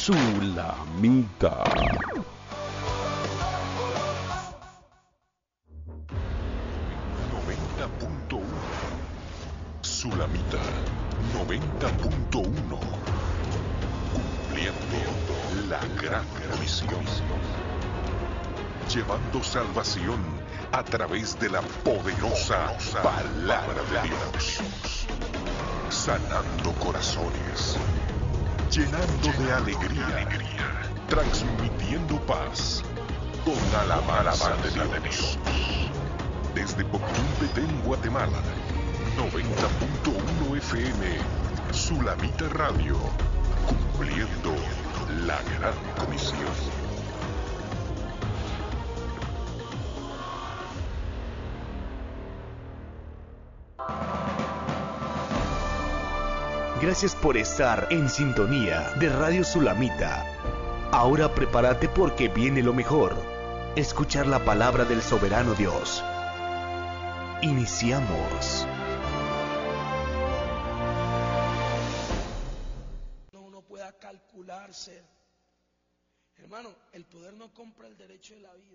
Sulamita. 90.1 Sulamita 90.1, cumpliendo la gran misión, llevando salvación a través de la poderosa palabra de Dios, sanando corazones, llenando de alegría, transmitiendo paz con alabanza de Dios. Desde Boquín, Petén, Guatemala, 90.1 FM, Sulamita Radio, cumpliendo la gran comisión. Gracias por estar en sintonía de Radio Sulamita. Ahora prepárate porque viene lo mejor. Escuchar la palabra del soberano Dios. Iniciamos. Uno pueda calcularse. Hermano, el poder no compra el derecho de la vida.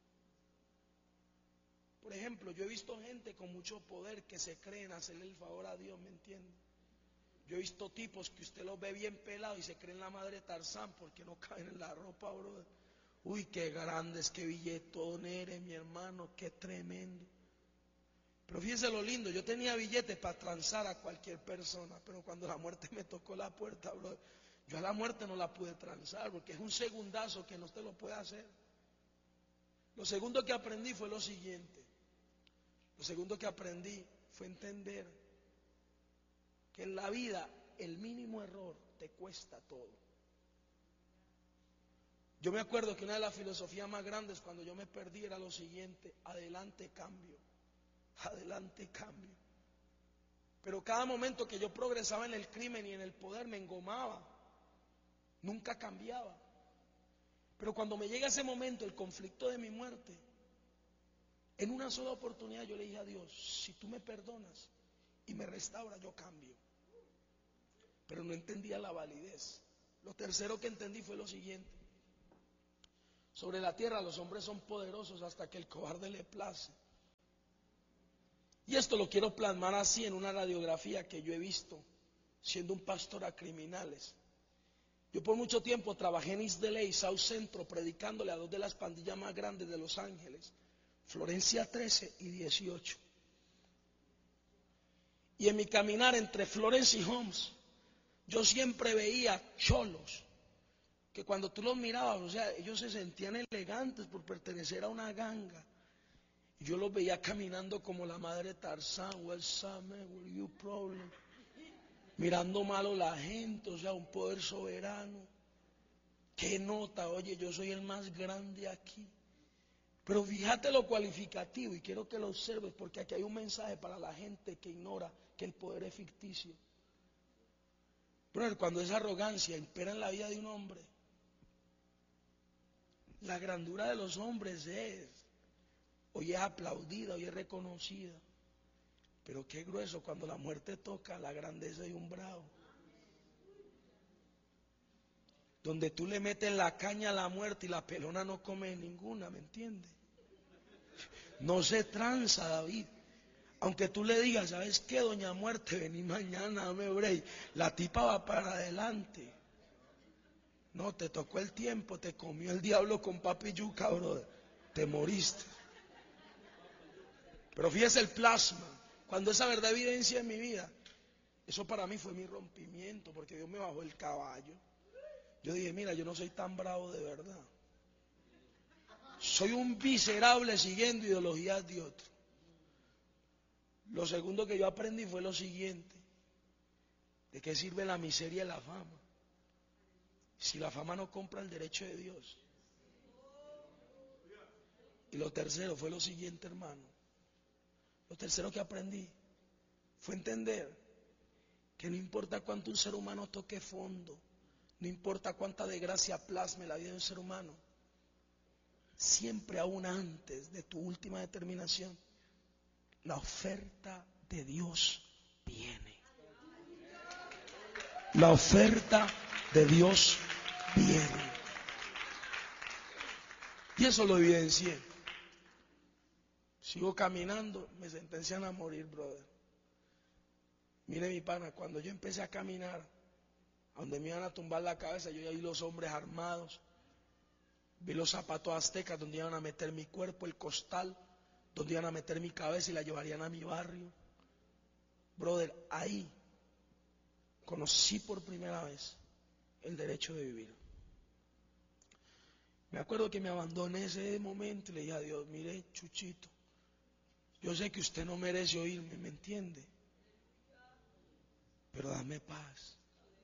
Por ejemplo, yo he visto gente con mucho poder que se creen hacerle el favor a Dios, ¿me entiende? Yo he visto tipos que usted los ve bien pelados y se creen la madre Tarzán porque no caben en la ropa, brother. Uy, qué grandes, qué billetón eres, mi hermano, qué tremendo. Pero fíjense lo lindo, yo tenía billetes para transar a cualquier persona, pero cuando la muerte me tocó la puerta, brother, yo a la muerte no la pude transar porque es un segundazo que no te lo puede hacer. Lo segundo que aprendí fue lo siguiente. Lo segundo que aprendí fue entender que en la vida el mínimo error te cuesta todo. Yo me acuerdo que una de las filosofías más grandes cuando yo me perdí era lo siguiente: adelante cambio, adelante cambio. Pero cada momento que yo progresaba en el crimen y en el poder me engomaba, nunca cambiaba. Pero cuando me llega ese momento, el conflicto de mi muerte, en una sola oportunidad yo le dije a Dios: si tú me perdonas y me restauras, yo cambio. Pero no entendía la validez. Lo tercero que entendí fue lo siguiente: sobre la tierra los hombres son poderosos hasta que el cobarde le place. Y esto lo quiero plasmar así en una radiografía que yo he visto siendo un pastor a criminales. Yo por mucho tiempo trabajé en East LA, South Centro, predicándole a dos de las pandillas más grandes de Los Ángeles, Florencia 13 y 18. Y en mi caminar entre Florence y Homs, yo siempre veía cholos que cuando tú los mirabas, o sea, ellos se sentían elegantes por pertenecer a una ganga. Y yo los veía caminando como la madre Tarzán, what's up, man, what are you problem? Mirando malo la gente, o sea, un poder soberano. ¿Qué nota? Oye, yo soy el más grande aquí. Pero fíjate lo cualificativo, y quiero que lo observes porque aquí hay un mensaje para la gente que ignora que el poder es ficticio. Pero cuando esa arrogancia impera en la vida de un hombre, la grandura de los hombres hoy es aplaudida, hoy es reconocida. Pero qué grueso cuando la muerte toca la grandeza de un bravo. Donde tú le metes la caña a la muerte y la pelona no come ninguna, ¿me entiendes? No se tranza, David. Aunque tú le digas: ¿sabes qué, doña muerte? Vení mañana, dame break. La tipa va para adelante. No, te tocó el tiempo, te comió el diablo con papi yuca, brother. Te moriste. Pero fíjese el plasma. Cuando esa verdad evidencia en mi vida, eso para mí fue mi rompimiento, porque Dios me bajó el caballo. Yo dije: mira, yo no soy tan bravo de verdad. Soy un miserable siguiendo ideologías de otro. Lo segundo que yo aprendí fue lo siguiente: ¿de qué sirve la miseria y la fama si la fama no compra el derecho de Dios? Y lo tercero fue lo siguiente, hermano. Lo tercero que aprendí fue entender que no importa cuánto un ser humano toque fondo, no importa cuánta desgracia plasme la vida de un ser humano, siempre aún antes de tu última determinación, la oferta de Dios viene. La oferta de Dios bien. Y eso lo evidencié. Sigo caminando, me sentencian a morir, brother. Mire mi pana, cuando yo empecé a caminar, a donde me iban a tumbar la cabeza, yo ya vi los hombres armados, vi los zapatos aztecas donde iban a meter mi cuerpo, el costal, donde iban a meter mi cabeza y la llevarían a mi barrio. Brother, ahí conocí por primera vez el derecho de vivir. Me acuerdo que me abandoné ese momento y le dije a Dios, mire, Chuchito, yo sé que usted no merece oírme, ¿me entiende? Pero dame paz.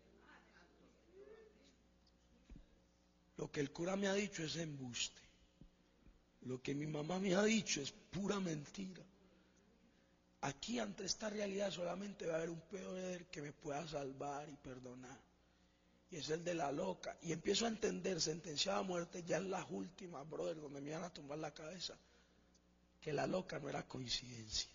Lo que el cura me ha dicho es embuste. Lo que mi mamá me ha dicho es pura mentira. Aquí ante esta realidad solamente va a haber un poder que me pueda salvar y perdonar. Y es el de la loca. Y empiezo a entender, sentenciada a muerte ya en las últimas, brother, donde me iban a tumbar la cabeza, que la loca no era coincidencia.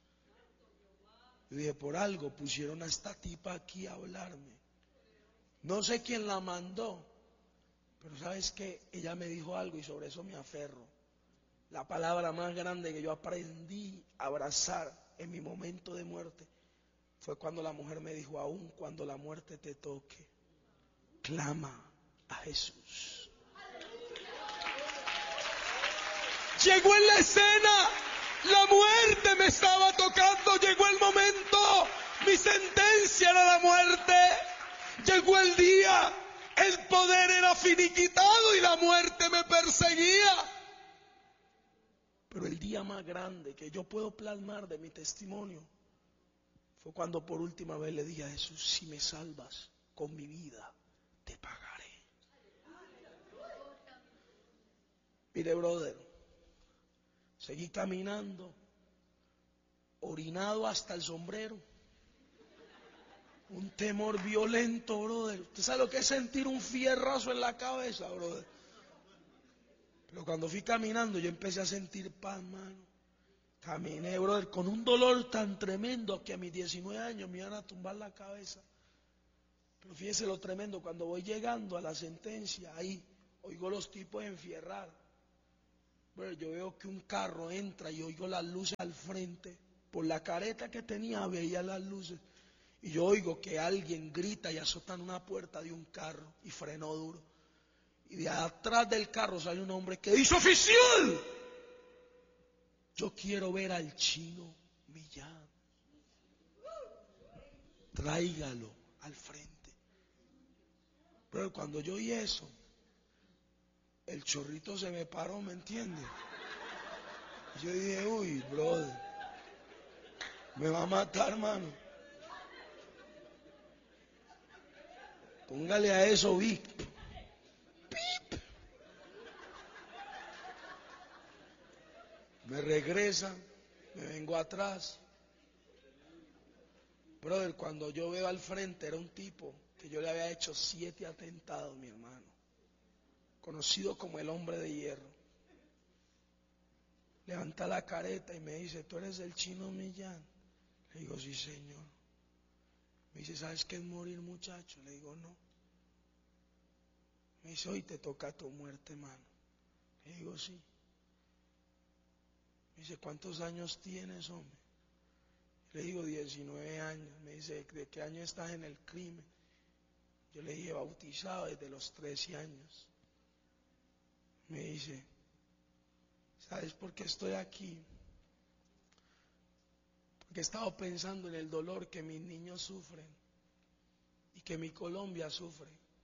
Yo dije, por algo pusieron a esta tipa aquí a hablarme. No sé quién la mandó, pero sabes que ella me dijo algo y sobre eso me aferro. La palabra más grande que yo aprendí a abrazar en mi momento de muerte fue cuando la mujer me dijo, aún cuando la muerte te toque, clama a Jesús. Llegó en la escena, la muerte me estaba tocando, llegó el momento, mi sentencia era la muerte, llegó el día, el poder era finiquitado y la muerte me perseguía. Pero el día más grande que yo puedo plasmar de mi testimonio fue cuando por última vez le dije a Jesús, si me salvas con mi vida, te pagaré. Mire, brother, seguí caminando, orinado hasta el sombrero, un temor violento, brother. ¿Usted sabe lo que es sentir un fierrazo en la cabeza, brother? Pero cuando fui caminando yo empecé a sentir paz, mano. Caminé, brother, con un dolor tan tremendo que a mis 19 años me iban a tumbar la cabeza. Pero fíjese lo tremendo, cuando voy llegando a la sentencia, ahí oigo los tipos enfierrar. Bueno, yo veo que un carro entra y oigo las luces al frente. Por la careta que tenía veía las luces. Y yo oigo que alguien grita y azotan una puerta de un carro y frenó duro. Y de atrás del carro sale un hombre que dice, oficial, yo quiero ver al Chino Millán. Tráigalo al frente. Pero cuando yo oí eso, el chorrito se me paró, ¿me entiendes? Yo dije, uy, brother, me va a matar, mano. Póngale a eso, Vic. Me regresan, me vengo atrás. Brother, cuando yo veo al frente era un tipo que yo le había hecho 7 atentados, mi hermano, conocido como el hombre de hierro. Levanta la careta y me dice, ¿tú eres el Chino Millán? Le digo, sí, señor. Me dice, ¿sabes qué es morir, muchacho? Le digo, no. Me dice, hoy te toca tu muerte, mano. Le digo, sí. Me dice, ¿cuántos años tienes, hombre? Le digo, 19 años. Me dice, ¿de qué año estás en el crimen? Yo le dije, bautizado desde los 13 años. Me dice, ¿sabes por qué estoy aquí? Porque he estado pensando en el dolor que mis niños sufren y que mi Colombia sufre.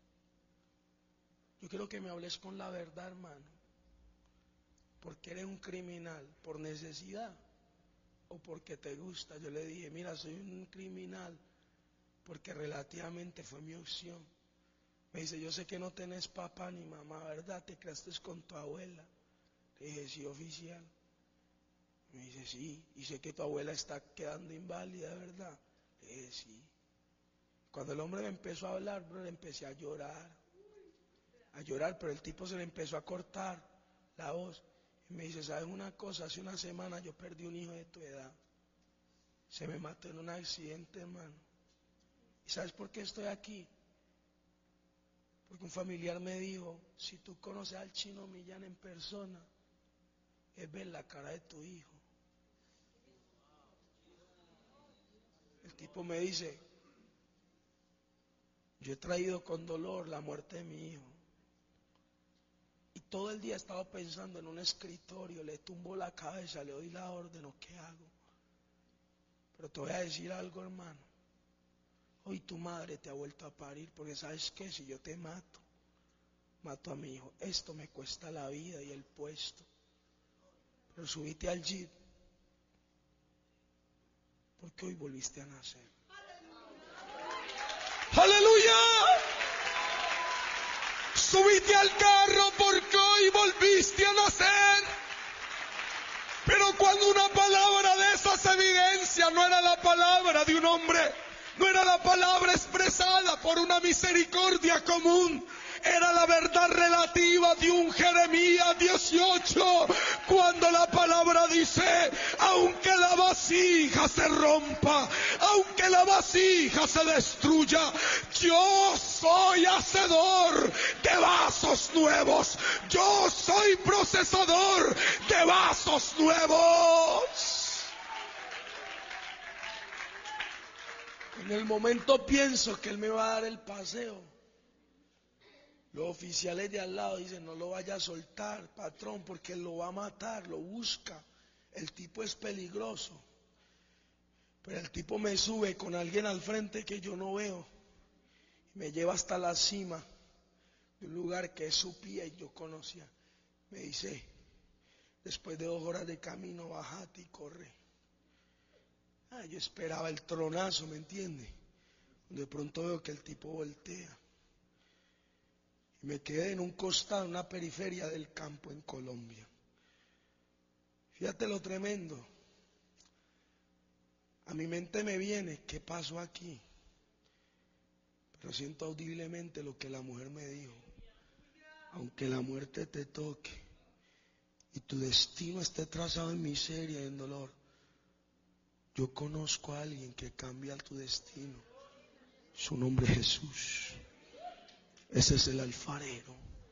Yo quiero que me hables con la verdad, hermano. ¿Porque eres un criminal? ¿Por necesidad? ¿O porque te gusta? Yo le dije, mira, soy un criminal porque relativamente fue mi opción. Me dice, yo sé que no tenés papá ni mamá, ¿verdad? Te creaste con tu abuela. Le dije, sí, oficial. Me dice, sí, y sé que tu abuela está quedando inválida, ¿verdad? Le dije, sí. Cuando el hombre me empezó a hablar, bro, le empecé a llorar, pero el tipo se le empezó a cortar la voz. Y me dice, ¿sabes una cosa? Hace una semana yo perdí un hijo de tu edad. Se me mató en un accidente, hermano. ¿Y sabes por qué estoy aquí? Porque Un familiar me dijo, si tú conoces al Chino Millán en persona, es ver la cara de tu hijo. El tipo me dice, yo he traído con dolor la muerte de mi hijo. Y todo el día he estado pensando en un escritorio, le tumbo la cabeza, le doy la orden, ¿o qué hago? Pero te voy a decir algo, hermano. Hoy tu madre te ha vuelto a parir, porque ¿sabes qué? Si yo te mato a mi hijo. Esto me cuesta la vida y el puesto. Pero subite al jeep, porque hoy volviste a nacer. ¡Aleluya! Subite al carro porque hoy volviste a nacer. Pero cuando una palabra de esas evidencia, no era la palabra de un hombre, no era la palabra expresada por una misericordia común, era la verdad relativa de un Jeremías 18, cuando la palabra dice, aunque la vasija se rompa, aunque la vasija se destruya, yo soy hacedor de vasos nuevos, yo soy procesador de vasos nuevos. En el momento pienso que Él me va a dar el paseo. Los oficiales de al lado dicen, no lo vaya a soltar, patrón, porque Él lo va a matar, lo busca. El tipo es peligroso. Pero el tipo me sube con alguien al frente que yo no veo. Y me lleva hasta la cima de un lugar que es su pie y yo conocía. Me dice, después de 2 horas de camino, bájate y corre. Yo esperaba el tronazo, ¿me entiende? De pronto veo que el tipo voltea. Y me quedé en un costado, en una periferia del campo en Colombia. Fíjate lo tremendo. A mi mente me viene, ¿qué pasó aquí? Pero siento audiblemente lo que la mujer me dijo. Aunque la muerte te toque y tu destino esté trazado en miseria y en dolor, yo conozco a alguien que cambia tu destino. Su nombre es Jesús. Ese es el alfarero.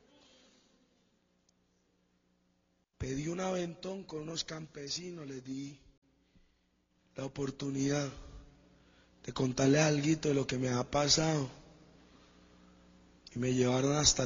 Pedí un aventón con unos campesinos, les di la oportunidad de contarles algo de lo que me ha pasado. Y me llevaron hasta